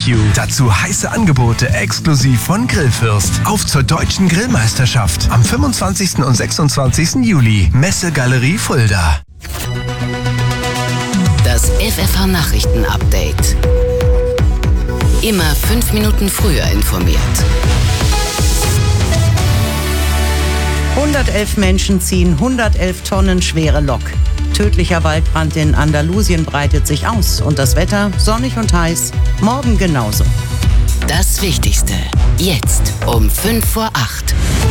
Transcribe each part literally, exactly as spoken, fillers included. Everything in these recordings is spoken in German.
Barbecue. Dazu heiße Angebote exklusiv von Grillfürst. Auf zur deutschen Grillmeisterschaft am fünfundzwanzigsten und sechsundzwanzigsten Juli. Messegalerie Fulda. Das F F H-Nachrichten-Update. Immer fünf Minuten früher informiert. hundertelf Menschen ziehen hundertelf Tonnen schwere Lok. Tödlicher Waldbrand in Andalusien breitet sich aus und das Wetter sonnig und heiß. Morgen genauso. Das Wichtigste jetzt um fünf vor acht.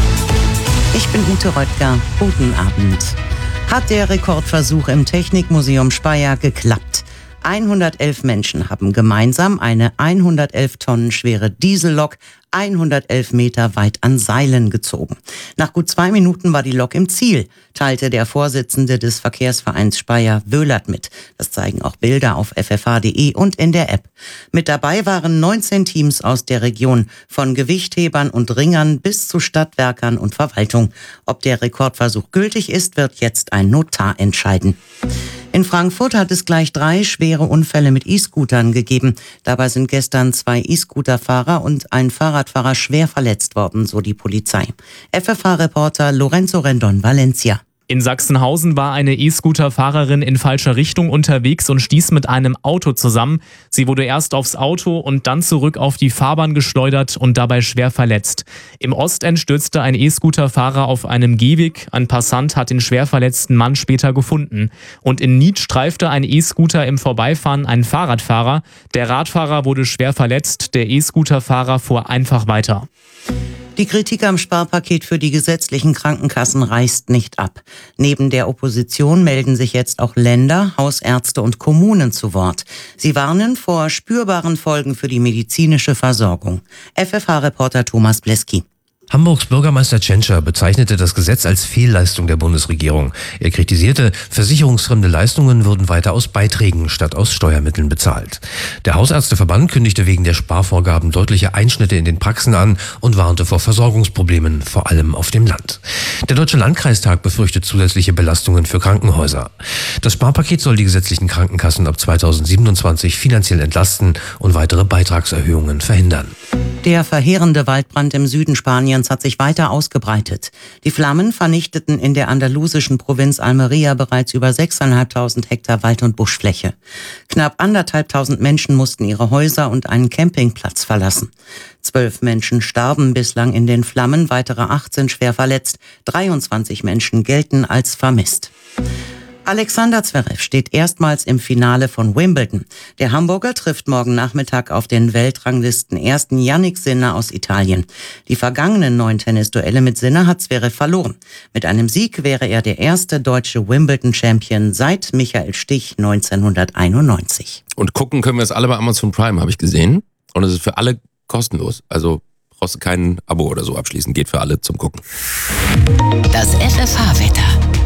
Ich bin Ute Röttger. Guten Abend. Hat der Rekordversuch im Technikmuseum Speyer geklappt? hundertelf Menschen haben gemeinsam eine hundertelf Tonnen schwere Diesellok hundertelf Meter weit an Seilen gezogen. Nach gut zwei Minuten war die Lok im Ziel, teilte der Vorsitzende des Verkehrsvereins Speyer Wöhlert mit. Das zeigen auch Bilder auf f f h punkt d e und in der App. Mit dabei waren neunzehn Teams aus der Region, von Gewichthebern und Ringern bis zu Stadtwerkern und Verwaltung. Ob der Rekordversuch gültig ist, wird jetzt ein Notar entscheiden. In Frankfurt hat es gleich drei schwere Unfälle mit E-Scootern gegeben. Dabei sind gestern zwei E-Scooter-Fahrer und ein Fahrradfahrer schwer verletzt worden, so die Polizei. F F H-Reporter Lorenzo Rendon, Valencia. In Sachsenhausen war eine E-Scooter-Fahrerin in falscher Richtung unterwegs und stieß mit einem Auto zusammen. Sie wurde erst aufs Auto und dann zurück auf die Fahrbahn geschleudert und dabei schwer verletzt. Im Ostend stürzte ein E-Scooter-Fahrer auf einem Gehweg. Ein Passant hat den schwer verletzten Mann später gefunden. Und in Nied streifte ein E-Scooter im Vorbeifahren einen Fahrradfahrer. Der Radfahrer wurde schwer verletzt, der E-Scooter-Fahrer fuhr einfach weiter. Die Kritik am Sparpaket für die gesetzlichen Krankenkassen reißt nicht ab. Neben der Opposition melden sich jetzt auch Länder, Hausärzte und Kommunen zu Wort. Sie warnen vor spürbaren Folgen für die medizinische Versorgung. F F H-Reporter Thomas Bleski. Hamburgs Bürgermeister Tschentscher bezeichnete das Gesetz als Fehlleistung der Bundesregierung. Er kritisierte, versicherungsfremde Leistungen würden weiter aus Beiträgen statt aus Steuermitteln bezahlt. Der Hausärzteverband kündigte wegen der Sparvorgaben deutliche Einschnitte in den Praxen an und warnte vor Versorgungsproblemen, vor allem auf dem Land. Der Deutsche Landkreistag befürchtet zusätzliche Belastungen für Krankenhäuser. Das Sparpaket soll die gesetzlichen Krankenkassen ab zweitausendsiebenundzwanzig finanziell entlasten und weitere Beitragserhöhungen verhindern. Der verheerende Waldbrand im Süden Spaniens hat sich weiter ausgebreitet. Die Flammen vernichteten in der andalusischen Provinz Almería bereits über sechstausendfünfhundert Hektar Wald- und Buschfläche. Knapp anderthalbtausend Menschen mussten ihre Häuser und einen Campingplatz verlassen. Zwölf Menschen starben bislang in den Flammen, weitere acht sind schwer verletzt. dreiundzwanzig Menschen gelten als vermisst. Alexander Zverev steht erstmals im Finale von Wimbledon. Der Hamburger trifft morgen Nachmittag auf den Weltranglisten ersten Jannik Sinner aus Italien. Die vergangenen neun Tennisduelle mit Sinner hat Zverev verloren. Mit einem Sieg wäre er der erste deutsche Wimbledon-Champion seit Michael Stich neunzehnhunderteinundneunzig. Und gucken können wir es alle bei Amazon Prime, habe ich gesehen. Und es ist für alle kostenlos. Also brauchst du kein Abo oder so abschließen. Geht für alle zum Gucken. Das F F H-Wetter.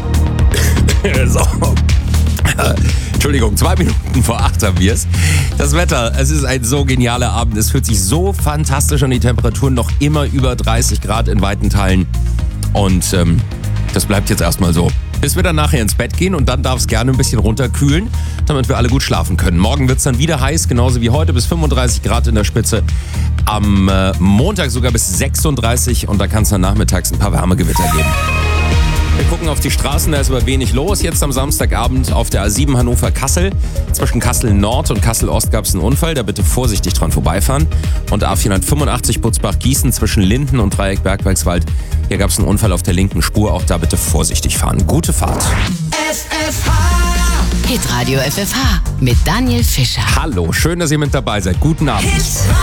So. Entschuldigung, zwei Minuten vor acht haben wir es. Das Wetter, es ist ein so genialer Abend. Es fühlt sich so fantastisch an, die Temperaturen noch immer über dreißig Grad in weiten Teilen. Und ähm, das bleibt jetzt erstmal so. Bis wir dann nachher ins Bett gehen und dann darf es gerne ein bisschen runterkühlen, damit wir alle gut schlafen können. Morgen wird es dann wieder heiß, genauso wie heute, bis fünfunddreißig Grad in der Spitze. Am äh, Montag sogar bis sechsunddreißig und da kann es dann nachmittags ein paar Wärmegewitter geben. Wir gucken auf die Straßen, da ist aber wenig los. Jetzt am Samstagabend auf der A sieben Hannover-Kassel. Zwischen Kassel-Nord und Kassel-Ost gab es einen Unfall, da bitte vorsichtig dran vorbeifahren. Und A vierhundertfünfundachtzig Butzbach-Gießen zwischen Linden und Dreieck Bergweigswald. Hier gab es einen Unfall auf der linken Spur, auch da bitte vorsichtig fahren. Gute Fahrt. F F H. Hitradio F F H mit Daniel Fischer. Hallo, schön, dass ihr mit dabei seid. Guten Abend.